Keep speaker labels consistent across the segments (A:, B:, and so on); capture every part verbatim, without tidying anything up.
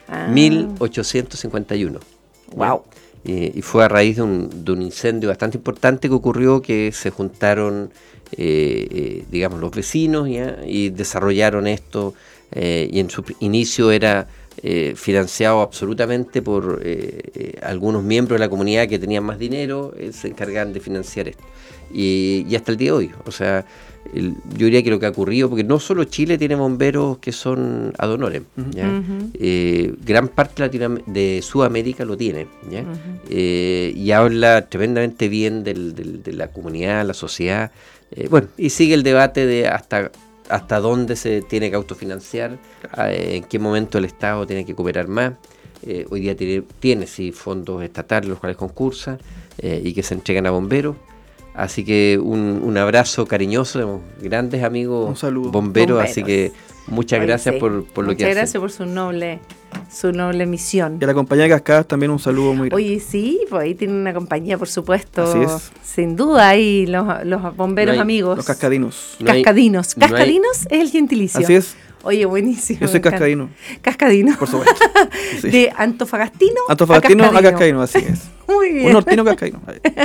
A: Ah.
B: mil ochocientos cincuenta y uno.
A: Wow.
B: Eh, y fue a raíz de un, de un incendio bastante importante que ocurrió, que se juntaron, eh, eh, digamos, los vecinos, ¿ya? Y desarrollaron esto, eh, y en su inicio era eh, financiado absolutamente por eh, eh, algunos miembros de la comunidad que tenían más dinero, eh, se encargaban de financiar esto. Y, y hasta el día de hoy, o sea, el, yo diría que lo que ha ocurrido, porque no solo Chile tiene bomberos que son ad honorem, ¿ya? Uh-huh. eh, gran parte de, de Sudamérica lo tiene, ¿ya? Uh-huh. eh, y habla tremendamente bien del, del, de la comunidad, la sociedad, eh, bueno, y sigue el debate de hasta, hasta dónde se tiene que autofinanciar, eh, en qué momento el Estado tiene que cooperar más. Eh, hoy día tiene, tiene sí fondos estatales los cuales concursa eh, y que se entregan a bomberos. Así que un, un abrazo cariñoso, tenemos grandes amigos bomberos, bomberos, así que muchas Oye, gracias sí. por, por lo
A: muchas
B: que hacen.
A: Muchas gracias por su noble, su noble misión.
C: Y a la compañía de Cascadas también un saludo muy grande.
A: Oye, sí, pues ahí tienen una compañía, por supuesto.
C: Así es.
A: Sin duda, ahí los, los bomberos no hay, amigos.
C: Los cascadinos.
A: No cascadinos.
B: No
A: Cascadinos
B: hay,
A: es el gentilicio.
C: Así es.
A: Oye, buenísimo.
C: Yo soy cascadino.
A: Cascadino.
C: Por supuesto.
A: Sí. De Antofagastino,
C: Antofagastino a Cascadino. a Cascadino, así es.
A: Muy bien.
C: Un nortino cascadino.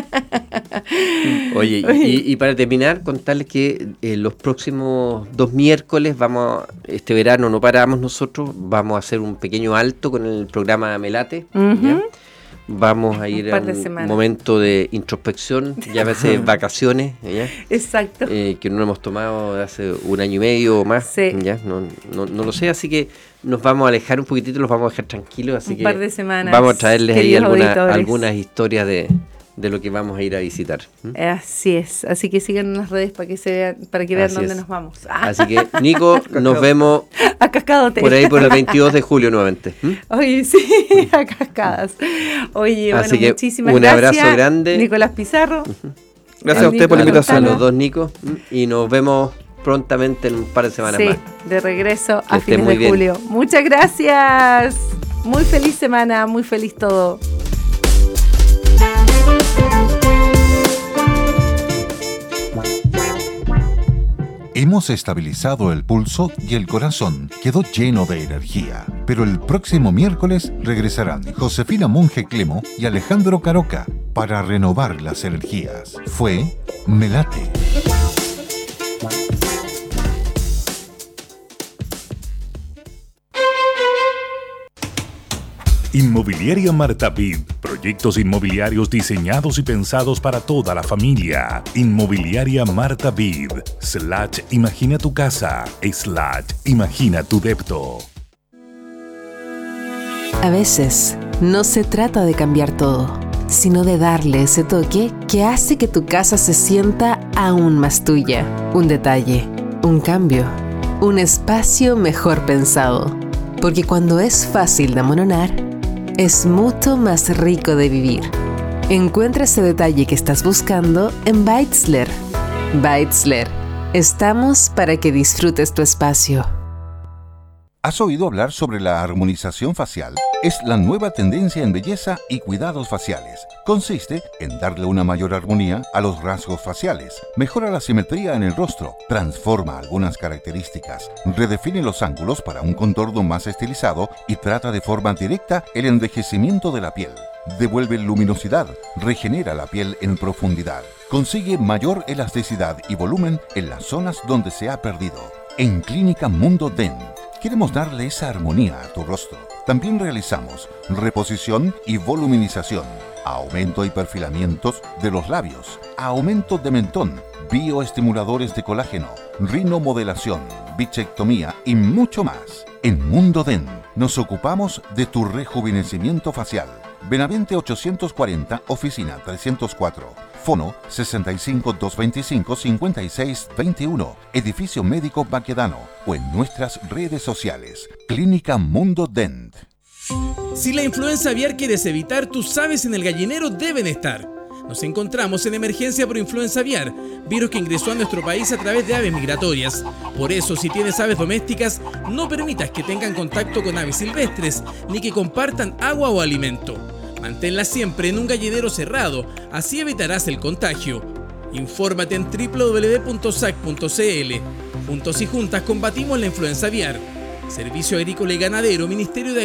B: Oye, Oye. Y, y para terminar, contarles que eh, los próximos dos miércoles vamos, este verano no paramos nosotros, vamos a hacer un pequeño alto con el programa Melate. Uh-huh. ¿Ya? Vamos a ir a un semanas. momento de introspección, ya a veces vacaciones, ¿ya?
A: Exacto.
B: Eh, que no hemos tomado de hace un año y medio o más,
A: sí.
B: ¿ya? No, no, no lo sé, así que nos vamos a alejar un poquitito, los vamos a dejar tranquilos, así
A: un
B: que
A: par de semanas,
B: vamos a traerles ahí alguna,
A: auditores.
B: algunas historias de, de lo que vamos a ir a visitar.
A: ¿Mm? Así es, así que sigan en las redes para que se vean, para que vean así dónde
B: es.
A: nos vamos.
B: Así que, Nico, nos vemos
A: a Cascadote.
B: Por ahí por el veintidós de julio nuevamente. ¿Mm?
A: Oye, sí, a Cascadas. Oye,
B: así
A: bueno,
B: que
A: muchísimas
B: un
A: gracias.
B: Un abrazo grande.
A: Nicolás Pizarro.
B: Uh-huh.
C: Gracias a, a usted por la invitación.
B: A los dos, Nico. Y nos vemos prontamente en un par de semanas
A: sí,
B: más.
A: De regreso
B: que
A: a fines de
B: bien.
A: julio. Muchas gracias. Muy feliz semana, muy feliz todo.
D: Hemos estabilizado el pulso y el corazón quedó lleno de energía. Pero el próximo miércoles regresarán Josefina Monge Clemo y Alejandro Caroca para renovar las energías. Fue Melate.
E: Inmobiliaria Marta Vid. Proyectos inmobiliarios diseñados y pensados para toda la familia. Inmobiliaria Marta Vid. Slash imagina tu casa. Slash imagina tu depto.
F: A veces, no se trata de cambiar todo, sino de darle ese toque que hace que tu casa se sienta aún más tuya. Un detalle, un cambio, un espacio mejor pensado. Porque cuando es fácil de amononar, es mucho más rico de vivir. Encuentra ese detalle que estás buscando en Beitzler. Beitzler. Estamos para que disfrutes tu espacio.
D: ¿Has oído hablar sobre la armonización facial? Es la nueva tendencia en belleza y cuidados faciales. Consiste en darle una mayor armonía a los rasgos faciales, mejora la simetría en el rostro, transforma algunas características, redefine los ángulos para un contorno más estilizado y trata de forma directa el envejecimiento de la piel. Devuelve luminosidad, regenera la piel en profundidad, consigue mayor elasticidad y volumen en las zonas donde se ha perdido. En Clínica Mundo Dent, queremos darle esa armonía a tu rostro. También realizamos reposición y voluminización, aumento y perfilamientos de los labios, aumento de mentón, bioestimuladores de colágeno, rinomodelación, bichectomía y mucho más. En Mundo Dent nos ocupamos de tu rejuvenecimiento facial. Benavente ochocientos cuarenta, oficina trescientos cuatro. Fono sesenta y cinco, doscientos veinticinco, cincuenta y seis veintiuno. Edificio Médico Baquedano o en nuestras redes sociales. Clínica Mundo Dent.
G: Si la influenza aviar quieres evitar, tus aves en el gallinero deben estar. Nos encontramos en emergencia por influenza aviar, virus que ingresó a nuestro país a través de aves migratorias. Por eso, si tienes aves domésticas, no permitas que tengan contacto con aves silvestres, ni que compartan agua o alimento. Manténlas siempre en un gallinero cerrado, así evitarás el contagio. Infórmate en doble u doble u doble u punto s a c punto c l. Juntos y juntas combatimos la influenza aviar. Servicio Agrícola y Ganadero, Ministerio de